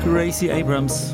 Gracie Abrams.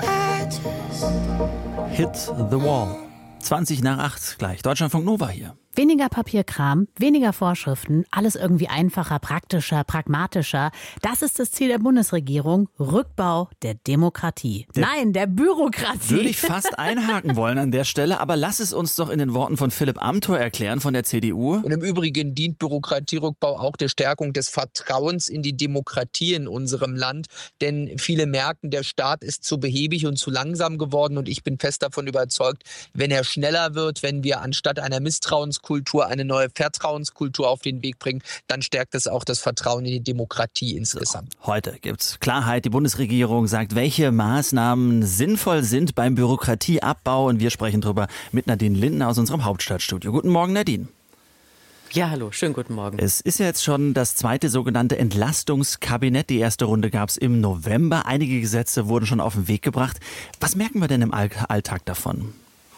Hit the Wall. 7:20 gleich. Deutschlandfunk Nova hier. Weniger Papierkram, weniger Vorschriften, alles irgendwie einfacher, praktischer, pragmatischer. Das ist das Ziel der Bundesregierung. Rückbau der Demokratie. Nein, der Bürokratie. Würde ich fast einhaken wollen an der Stelle, aber lass es uns doch in den Worten von Philipp Amthor erklären von der CDU. Und im Übrigen dient Bürokratierückbau auch der Stärkung des Vertrauens in die Demokratie in unserem Land. Denn viele merken, der Staat ist zu behäbig und zu langsam geworden. Und ich bin fest davon überzeugt, wenn er schneller wird, wenn wir anstatt einer Misstrauenskultur eine neue Vertrauenskultur auf den Weg bringen, dann stärkt es auch das Vertrauen in die Demokratie insgesamt. So, heute gibt's Klarheit. Die Bundesregierung sagt, welche Maßnahmen sinnvoll sind beim Bürokratieabbau. Und wir sprechen darüber mit Nadine Lindner aus unserem Hauptstadtstudio. Guten Morgen, Nadine. Ja, hallo, schönen guten Morgen. Es ist ja jetzt schon das zweite sogenannte Entlastungskabinett. Die erste Runde gab's im November. Einige Gesetze wurden schon auf den Weg gebracht. Was merken wir denn im Alltag davon?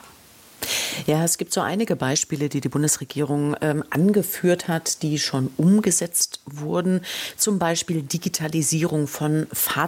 Ja, es gibt so einige Beispiele, die die Bundesregierung angeführt hat, die schon umgesetzt wurden. Zum Beispiel Digitalisierung von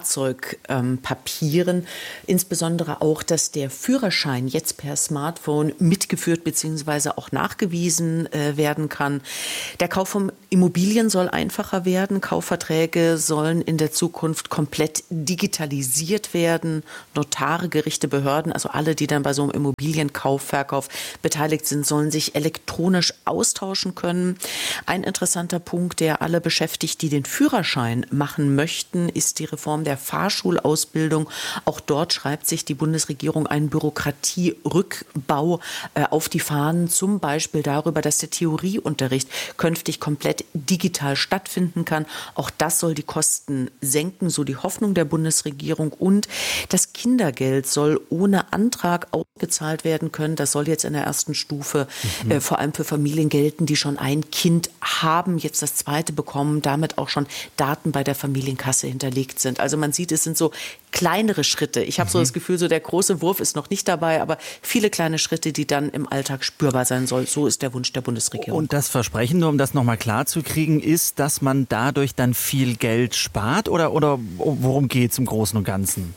Fahrzeugpapieren. Insbesondere auch, dass der Führerschein jetzt per Smartphone mitgeführt bzw. auch nachgewiesen werden kann. Der Kauf von Immobilien soll einfacher werden. Kaufverträge sollen in der Zukunft komplett digitalisiert werden. Notare, Gerichte, Behörden, also alle, die dann bei so einem Immobilienkauf, Verkauf beteiligt sind, sollen sich elektronisch austauschen können. Ein interessanter Punkt, der alle beschäftigt, die den Führerschein machen möchten, ist die Reform der Fahrschulausbildung. Auch dort schreibt sich die Bundesregierung einen Bürokratierückbau auf die Fahnen, zum Beispiel darüber, dass der Theorieunterricht künftig komplett digital stattfinden kann. Auch das soll die Kosten senken, so die Hoffnung der Bundesregierung. Und das Kindergeld soll ohne Antrag ausgezahlt werden können. Das soll jetzt in der ersten Stufe vor allem für Familien gelten, die schon ein Kind haben, jetzt das zweite bekommen, damit auch schon Daten bei der Familienkasse hinterlegt sind. Also man sieht, es sind so kleinere Schritte. Ich habe so das Gefühl, so der große Wurf ist noch nicht dabei, aber viele kleine Schritte, die dann im Alltag spürbar sein sollen. So ist der Wunsch der Bundesregierung. Und das Versprechen, nur um das nochmal klar zu kriegen, ist, dass man dadurch dann viel Geld spart oder worum geht es im Großen und Ganzen?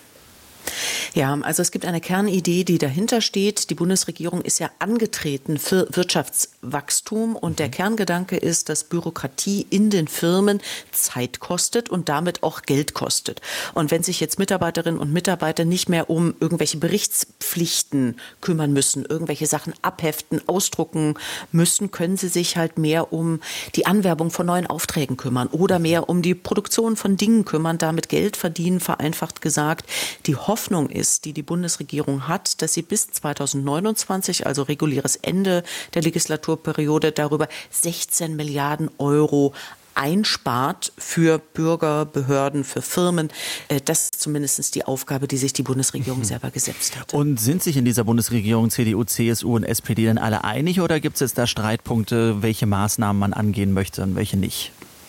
Ja, also es gibt eine Kernidee, die dahinter steht. Die Bundesregierung ist ja angetreten für Wirtschaftswachstum und der Kerngedanke ist, dass Bürokratie in den Firmen Zeit kostet und damit auch Geld kostet. Und wenn sich jetzt Mitarbeiterinnen und Mitarbeiter nicht mehr um irgendwelche Berichtspflichten kümmern müssen, irgendwelche Sachen abheften, ausdrucken müssen, können sie sich halt mehr um die Anwerbung von neuen Aufträgen kümmern oder mehr um die Produktion von Dingen kümmern, damit Geld verdienen, vereinfacht gesagt. Die Hoffnung ist, die Bundesregierung hat, dass sie bis 2029, also reguläres Ende der Legislaturperiode, darüber 16 Milliarden Euro einspart für Bürger, Behörden, für Firmen. Das ist zumindest die Aufgabe, die sich die Bundesregierung selber gesetzt hat. Und sind sich in dieser Bundesregierung CDU, CSU und SPD denn alle einig oder gibt es jetzt da Streitpunkte, welche Maßnahmen man angehen möchte und welche nicht?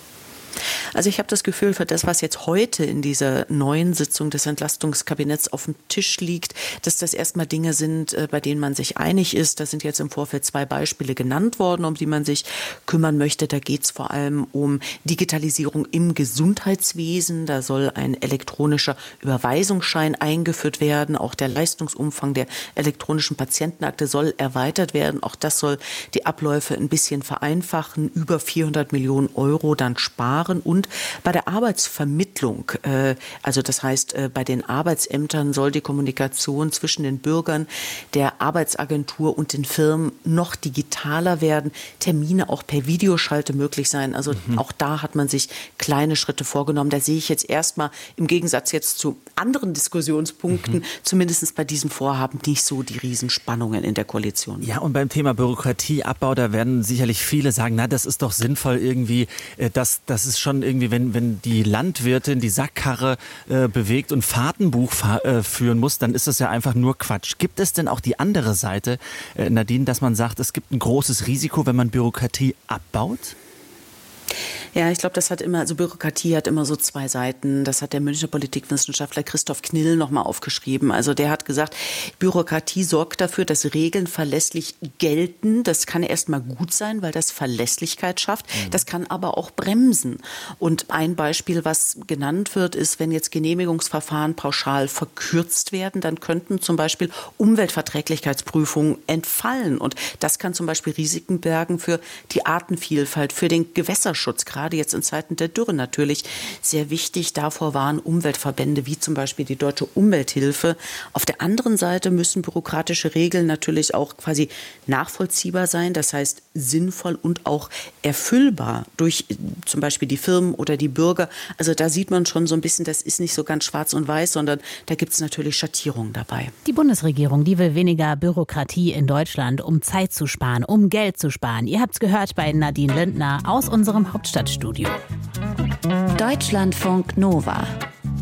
Also ich habe das Gefühl, für das, was jetzt heute in dieser neuen Sitzung des Entlastungskabinetts auf dem Tisch liegt, dass das erstmal Dinge sind, bei denen man sich einig ist. Da sind jetzt im Vorfeld 2 Beispiele genannt worden, um die man sich kümmern möchte. Da geht es vor allem um Digitalisierung im Gesundheitswesen. Da soll ein elektronischer Überweisungsschein eingeführt werden. Auch der Leistungsumfang der elektronischen Patientenakte soll erweitert werden. Auch das soll die Abläufe ein bisschen vereinfachen. Über 400 Millionen Euro dann sparen. Und bei der Arbeitsvermittlung, also das heißt, bei den Arbeitsämtern soll die Kommunikation zwischen den Bürgern, der Arbeitsagentur und den Firmen noch digitaler werden. Termine auch per Videoschalte möglich sein. Also auch da hat man sich kleine Schritte vorgenommen. Da sehe ich jetzt erstmal im Gegensatz jetzt zu anderen Diskussionspunkten, zumindest bei diesem Vorhaben, nicht so die Riesenspannungen in der Koalition. Ja, und beim Thema Bürokratieabbau, da werden sicherlich viele sagen, na, das ist doch sinnvoll irgendwie, das ist schon irgendwie, wenn die Landwirtin die Sackkarre bewegt und Fahrtenbuch führen muss, dann ist das ja einfach nur Quatsch. Gibt es denn auch die andere Seite, Nadine, dass man sagt, es gibt ein großes Risiko, wenn man Bürokratie abbaut? Ja, ich glaube, Bürokratie hat immer so zwei Seiten. Das hat der Münchner Politikwissenschaftler Christoph Knill nochmal aufgeschrieben. Also der hat gesagt, Bürokratie sorgt dafür, dass Regeln verlässlich gelten. Das kann erstmal gut sein, weil das Verlässlichkeit schafft. Das kann aber auch bremsen. Und ein Beispiel, was genannt wird, ist, wenn jetzt Genehmigungsverfahren pauschal verkürzt werden, dann könnten zum Beispiel Umweltverträglichkeitsprüfungen entfallen. Und das kann zum Beispiel Risiken bergen für die Artenvielfalt, für den Gewässerschutz, gerade jetzt in Zeiten der Dürre natürlich sehr wichtig. Davor waren Umweltverbände wie zum Beispiel die Deutsche Umwelthilfe. Auf der anderen Seite müssen bürokratische Regeln natürlich auch quasi nachvollziehbar sein, das heißt sinnvoll und auch erfüllbar durch zum Beispiel die Firmen oder die Bürger. Also da sieht man schon so ein bisschen, das ist nicht so ganz schwarz und weiß, sondern da gibt es natürlich Schattierungen dabei. Die Bundesregierung, die will weniger Bürokratie in Deutschland, um Zeit zu sparen, um Geld zu sparen. Ihr habt's gehört bei Nadine Lindner aus unserem Hauptstadtstudio. Deutschlandfunk Nova